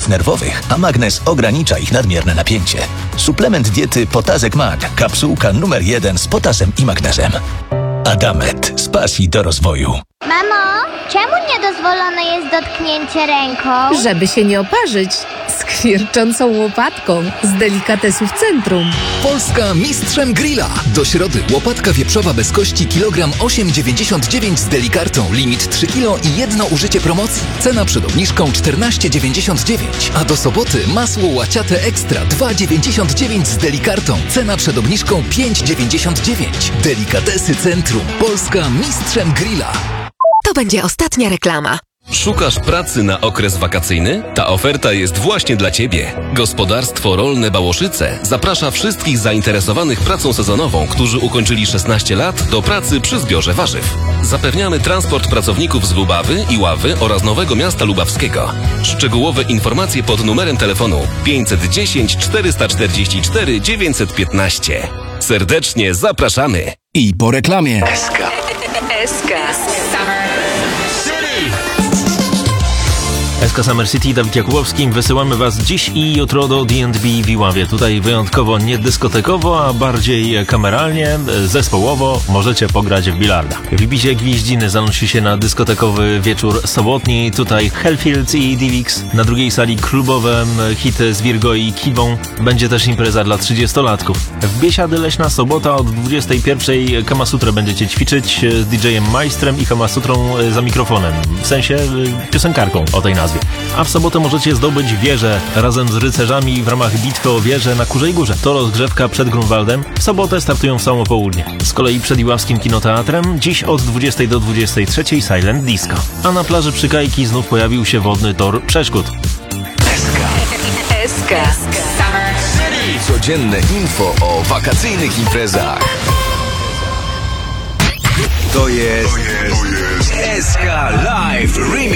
układ nerwowych, a magnez ogranicza ich nadmierne napięcie. Suplement diety Potazek Mag. Kapsułka numer 1 z potasem i magnezem. Adamet. Z pasji do rozwoju. Mamo, czemu niedozwolone jest dotknięcie ręką? Żeby się nie oparzyć skwierczącą łopatką z delikatesów Centrum. Polska mistrzem grilla. Do środy łopatka wieprzowa bez kości kilogram 8,99 z delikartą. Limit 3 kg i jedno użycie promocji. Cena przed obniżką 14,99. A do soboty masło łaciate ekstra 2,99 z delikartą. Cena przed obniżką 5,99. Delikatesy Centrum. Polska mistrzem grilla. To będzie ostatnia reklama. Szukasz pracy na okres wakacyjny? Ta oferta jest właśnie dla Ciebie. Gospodarstwo Rolne Bałoszyce zaprasza wszystkich zainteresowanych pracą sezonową, którzy ukończyli 16 lat, do pracy przy zbiorze warzyw. Zapewniamy transport pracowników z Lubawy, Iławy oraz Nowego Miasta Lubawskiego. Szczegółowe informacje pod numerem telefonu 510 444 915. Serdecznie zapraszamy. I po reklamie. SK Summer City, Dawid Jakubowski. Wysyłamy Was dziś i jutro do D&B w Iławie. Tutaj wyjątkowo nie dyskotekowo, a bardziej kameralnie, zespołowo możecie pograć w bilarda. W Ibizie Gwieździny zanosi się na dyskotekowy wieczór sobotni. Tutaj Hellfields i Divix. Na drugiej sali klubowe hity z Virgo i Kibą. Będzie też impreza dla 30-latków. W Biesiady Leśna sobota od 21:00 Kamasutrę będziecie ćwiczyć z DJ-em Majstrem i Kamasutrą za mikrofonem. W sensie piosenkarką o tej nazwie. A w sobotę możecie zdobyć wieżę razem z rycerzami w ramach bitwy o wieżę na Kurzej Górze. To rozgrzewka przed Grunwaldem. W sobotę startują w samo południe. Z kolei przed Iławskim Kinoteatrem dziś od 20:00 do 23:00 Silent Disco. A na plaży przy Kajki znów pojawił się wodny tor przeszkód. SK. Codzienne info o wakacyjnych imprezach. To jest SK Live Remix.